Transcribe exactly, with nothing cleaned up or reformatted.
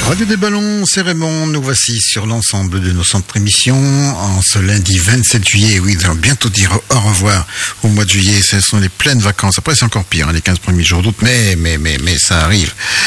Radio des Ballons, c'est Raymond. Nous voici sur l'ensemble de nos centres émissions en ce lundi vingt-sept juillet. Oui, nous allons bientôt dire au revoir au mois de juillet. Ce sont les pleines vacances. Après, c'est encore pire, hein, les quinze premiers jours d'août. Mais, mais, mais, mais ça arrive.